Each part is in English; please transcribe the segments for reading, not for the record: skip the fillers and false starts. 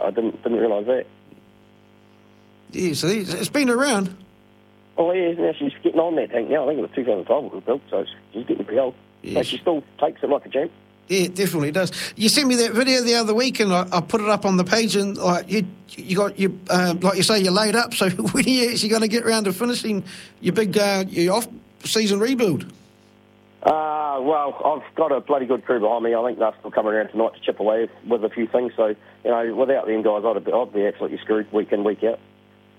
I didn't realise that. Yeah, so it's been around. Oh, yeah, now she's getting on that tank now. I think it was 2012 it was built, so she's getting pretty old. Yes. But she still takes it like a champ. Yeah, it definitely does. You sent me that video the other week, and I put it up on the page, and like you got like you say, you're laid up. So when are you actually going to get around to finishing your big your off-season rebuild? Well, I've got a bloody good crew behind me. I think they're still coming around tonight to chip away with a few things. So, without them guys, I'd be absolutely screwed week in, week out.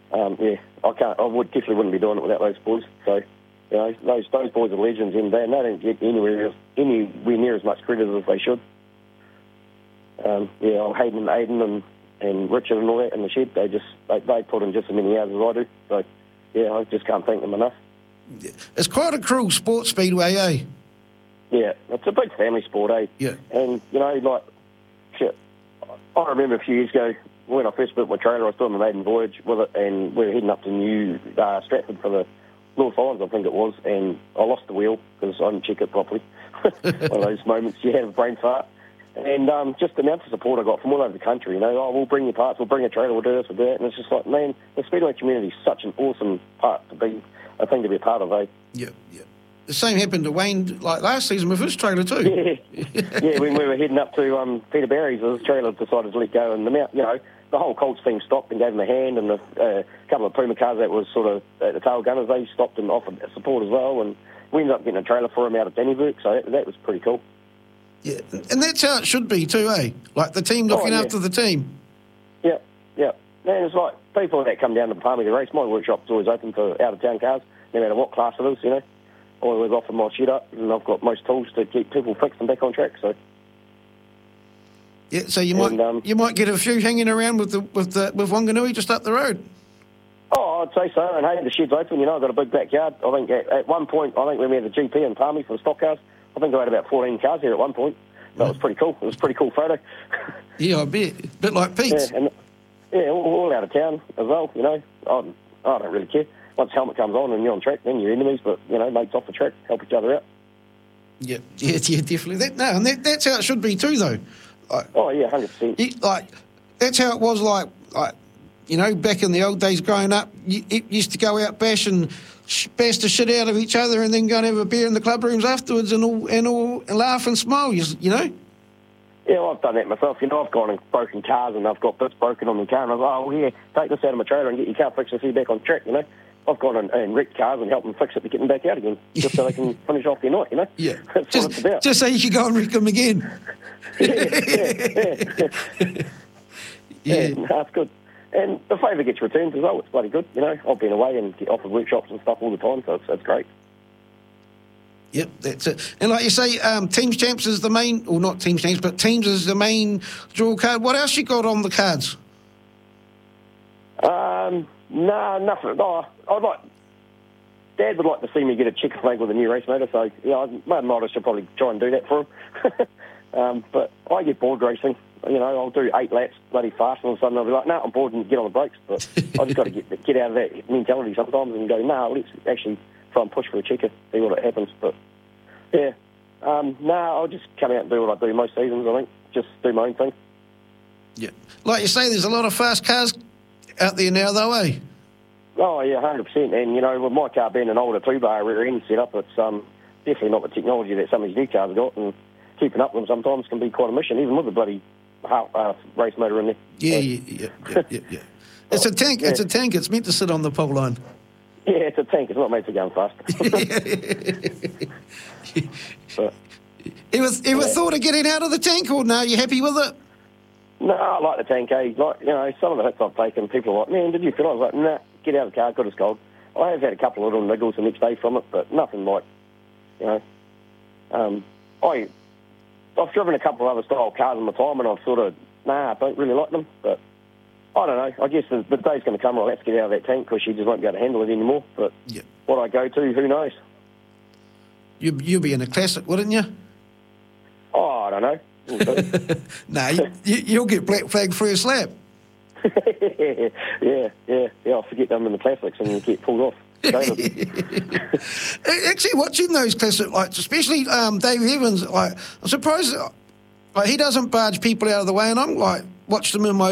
I definitely wouldn't be doing it without those boys. So, those boys are legends, and they don't get anywhere near as much credit as they should. Hayden and Aiden and Richard and all that in the shed, they put in just as many hours as I do. So, I just can't thank them enough. It's quite a cruel sport, Speedway, eh? Yeah, it's a big family sport, eh? Yeah. And, I remember a few years ago when I first built my trailer, I was doing my maiden voyage with it, and we were heading up to New Stratford for the North Islands, I think it was, and I lost the wheel because I didn't check it properly. One of those moments you have a brain fart. And just the amount of support I got from all over the country, we'll bring your parts, we'll bring a trailer, we'll do this, we'll do that. And it's just like, man, the Speedway community is such an awesome a thing to be a part of, eh? Yeah. The same happened to Wayne, like last season with his trailer too. Yeah, when we were heading up to Peter Barry's, his trailer decided to let go, and the whole Colts team stopped and gave him a hand, and a couple of Puma cars that was sort of at the tail gunners, they stopped and offered support as well, and we ended up getting a trailer for him out of Dannyburg, so that was pretty cool. Yeah, and that's how it should be too, eh? Like the team looking after the team. Yeah. Man, it's like people that come down to Palmy to race. My workshop's always open for out-of-town cars, no matter what class it is, I always offer my shed up, and I've got most tools to keep people fixed and back on track, so... Yeah, so you might get a few hanging around with Wanganui just up the road. Oh, I'd say so. And hey, the shed's open. I've got a big backyard. I think at one point, when we had the GP in Palmy for the stock cars, I think I had about 14 cars here at one point. That was pretty cool. It was a pretty cool photo. Yeah, I bet. A bit like Pete's. Yeah, all out of town as well. I don't really care. Once the helmet comes on and you're on track, then you're enemies. But mates off the track, help each other out. Yeah, definitely. That's how it should be too, though. 100%. That's how it was. Back in the old days, growing up, you used to go out bash the shit out of each other, and then go and have a beer in the club rooms afterwards, and all laugh and smile. Yeah, I've done that myself. I've gone and broken cars, and I've got bits broken on the car, and I was like, take this out of my trailer and get your car fixed and see you back on track. I've gone and wrecked cars and helped them fix it to get them back out again, just so they can finish off their night. Yeah, that's what it's about. Just so you can go and wreck them again. Yeah, that's good. And the favour gets returned as well. It's bloody good. I've been away and get offered workshops and stuff all the time, so it's great. Yep, that's it. And like you say, Teams Champs is the main, or not Teams Champs, but Teams is the main draw card. What else you got on the cards? No, nothing. Dad would like to see me get a checker flag with a new race motor, so I should probably try and do that for him. But I get bored racing. I'll do 8 laps bloody fast, and all of a sudden I'll be like, no, I'm bored and get on the brakes. But I just got to get out of that mentality sometimes and go, no, let's actually try and push for a checker, see what happens. But yeah, I'll just come out and do what I do most seasons. I think just do my own thing. Yeah, like you say, there's a lot of fast cars out there now, though, eh? Oh yeah, 100%. And with my car being an older 2-bar rear end setup, it's definitely not the technology that some of these new cars have got, and keeping up with them sometimes can be quite a mission, even with the bloody race motor in there. Yeah. It's a tank. It's a tank. It's meant to sit on the pole line. Yeah, it's a tank. It's not meant to go fast. Ever thought of getting out of the tank, or no? You happy with it? No, I like the tank. Some of the hits I've taken, people are like, man, did you feel? I was like, nah, get out of the car, good as gold. I have had a couple of little niggles the next day from it, but nothing like, I've driven a couple of other style cars in my time, and I've sort of, I don't really like them, but I don't know. I guess the day's going to come where I'll have to get out of that tank because she just won't be able to handle it anymore. But what I go to, who knows? You'll be in a classic, wouldn't you? Oh, I don't know. No, you'll get black flag first lap. Yeah. I'll forget them in the classics and get pulled off. Actually, watching those classic, especially Dave Evans, I'm surprised he doesn't barge people out of the way, and I'm watched him in my